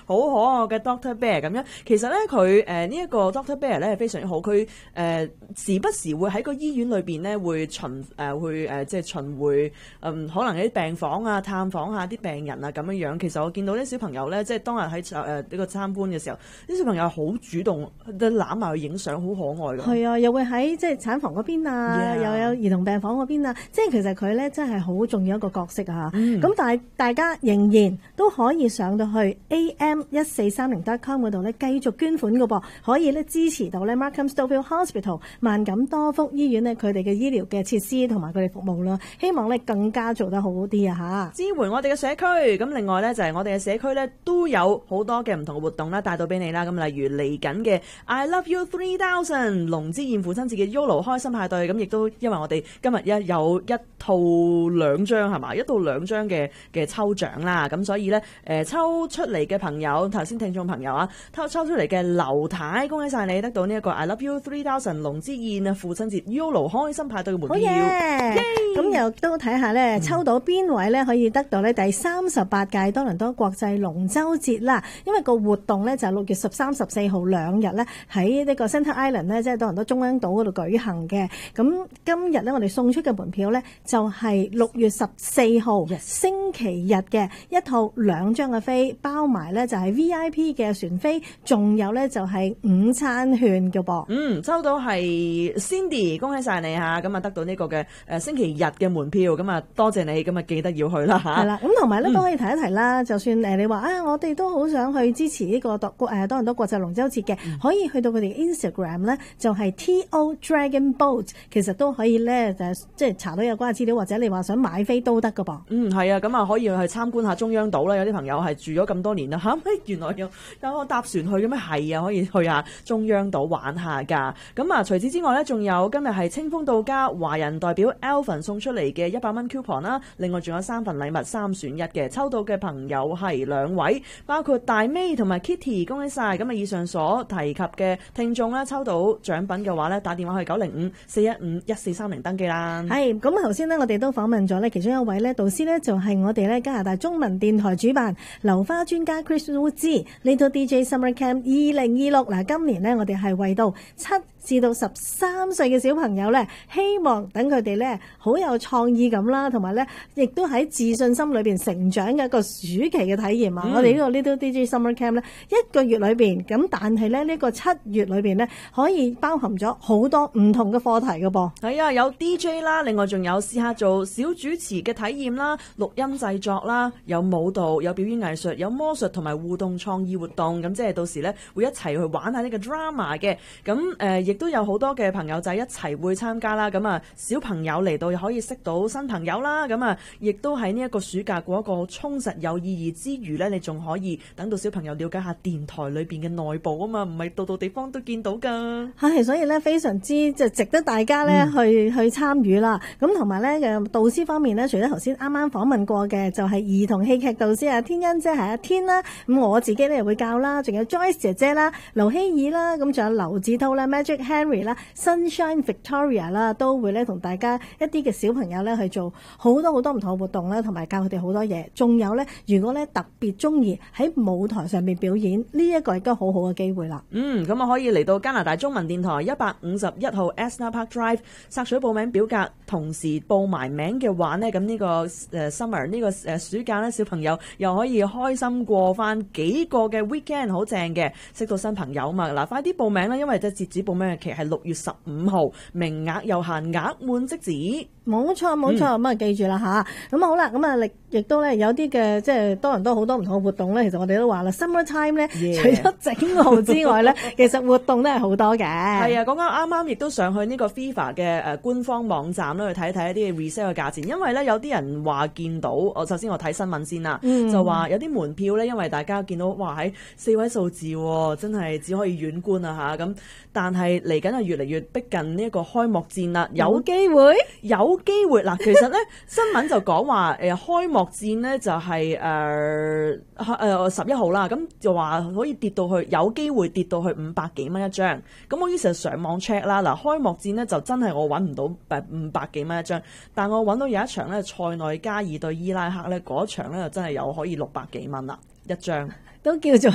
好可愛嘅 Doctor Bear 咁樣。其實咧佢呢一個 Doctor Bear 咧係非常之好，佢時不時會喺個醫院裏邊咧會即係巡迴可能喺啲病房啊探訪下啲病人啊咁樣樣。其實我見到啲小朋友咧，即係當日喺呢個參觀嘅時候，啲小朋友好主動，攬埋去影相，好可愛㗎。 係啊，又會喺即係產房嗰邊啊，又有兒童病房嗰邊啊，即係其實佢咧真係好重要一個角色啊。咁但係大家仍然都可以上到去 am1430.com 嗰度咧，繼續捐款㗎噃，可以咧支持到咧 Markham Stouffville Hospital 萬錦多福醫院咧佢哋嘅醫療嘅設施同埋佢哋服務啦，希望咧更加做得好啲啊嚇！ 支援我哋嘅社區。咁另外咧就係我哋嘅社區咧都有好多嘅唔同嘅活動啦，帶到俾你啦。咁例如嚟緊嘅 I Love You 3000龍之燕父親節嘅 YOLO 開心派對，咁亦都因為我哋今日有一套兩張係嘛，一到兩張嘅抽獎啦。咁所以咧抽出嚟嘅朋友，頭先聽眾朋友啊，抽出嚟嘅劉太，恭喜晒你得到呢一個 I Love You 3000龍之燕父親節 YOLO 開心派對嘅門票。 咁又都睇下咧，抽到邊位咧可以得到咧第38屆多倫多國際龍舟節啦。因為個活動咧就係6月13、14號兩日咧喺呢個 Centre Island 咧，即係多倫多中央島嗰度舉行嘅。咁今日咧我哋送出嘅門票咧就係6月14號星期日嘅一套2張嘅飛，包埋咧就係 VIP 嘅船飛，仲有咧就係午餐券嘅噃。 抽到係 Cindy， 恭喜晒你嚇！咁啊得到呢個嘅星期日嘅門票，咁啊多謝你，咁啊記得要去啦嚇。 係啦，咁同埋咧都可以提一提啦。就算你話我哋都好想去支持呢個多倫多國際龍舟節嘅，可以去到佢哋 Instagram 咧，就係 TO Dragon Boat， 其實都可以咧即係查到有關嘅資料，或者你話想買飛都得㗎噃。 係啊，咁啊可以去參觀下中央島啦。有啲朋友係住咗咁多年啦嚇，原來有我搭船去嘅咩？係啊，可以去下中央島玩下㗎。咁啊，除此之外咧，仲有今日係清風到家華人代表 Alvin 送出嚟嘅100蚊 coupon 啦。另外仲有3份禮物3選1嘅，抽到嘅朋友係2位，包括大 May 同埋 Kitty， 恭喜晒！咁啊，以上所提及嘅聽眾咧，抽到獎品嘅話咧，打電話去905-415-1430登記啦。 係咁頭先呢，我哋都訪問咗咧其中一位咧導師咧，就係我哋咧加拿大中文電台主辦流花專家 Chris Wu Little DJ Summer Camp 2026。嗱，今年呢，我哋係為到7至到13歲嘅小朋友咧，希望等佢哋咧好有創意感啦，同埋咧亦都喺自信心裏邊成長嘅一個暑期嘅體驗啊！我哋呢個 Little DJ Summer Camp 咧1個月裏邊，咁但係咧呢個7月裏邊咧可以包含咗好多唔同嘅課題嘅噃。 係啊，有 DJ 啦，另外仲有試下做小主持嘅體驗啦，錄音製作啦，有舞蹈、有表演藝術、有魔術同埋互動創意活動。咁即係到時咧會一齊去玩下呢個 drama 嘅。咁亦都有好多嘅朋友仔一齊會參加啦。咁啊，小朋友嚟到可以識到新朋友啦。咁啊，亦都喺呢一個暑假過一個充實有意義之餘咧，你仲可以等到小朋友了解下電台裏邊嘅內部啊嘛，唔係度度地方都見到㗎。 係，所以咧非常之即係值得大家咧去參與啦。咁同埋咧嘅導師方面咧，除咗頭先啱啱訪問過嘅，就係兒童戲劇導師啊，天恩姐係阿天啦。咁我自己咧又會教啦，仲有 Joyce 姐姐啦、劉希爾啦，咁仲有劉子韜啦、Magic Henry 啦、Sunshine Victoria 啦，都會咧同大家一啲嘅小朋友咧去做好多唔同嘅活動啦，同埋教佢哋好多嘢。仲有咧，如果咧特別中意喺舞台上面表演，呢一個亦都好好嘅機會啦。 咁啊可以嚟到加拿大中文電台151號 Esna Park Drive 索取報名表格，同時報埋名嘅話呢，咁呢個summer 呢個暑假咧，小朋友又可以開心過翻幾個嘅 weekend， 好正嘅，識到新朋友嘛。嗱，快啲報名啦，因為即係截止報名嘅期係6月15號，名額有限，額滿即止。 冇錯，咁啊記住啦吓。咁好啦，咁啊亦都咧有啲嘅即係多倫多好多唔同嘅活動咧。其實我哋都話啦 ，summer time 咧，除咗整路之外咧，其實活動都係好多嘅。係啊，講啱亦都上去呢個 FIFA 嘅官方網站咧去睇睇一啲 resale 嘅價錢，因為咧有啲人話見到，首先我睇新聞先啦，就話有啲門票咧，因為大家見到哇喺4位數字，真係只可以遠觀啊吓咁。但係嚟緊係越嚟越逼近呢一個開幕戰啦，有機會嗱，其實咧新聞就講話開幕戰咧就係11號啦，咁就話可以跌到去，有機會跌到去500幾蚊一張。咁我於是就上網 check 啦，嗱開幕戰咧就真係我揾唔到500幾蚊一張，但我揾到有一場咧塞內加爾對伊拉克咧嗰場咧就真係有可以600幾蚊啦一張， 都叫做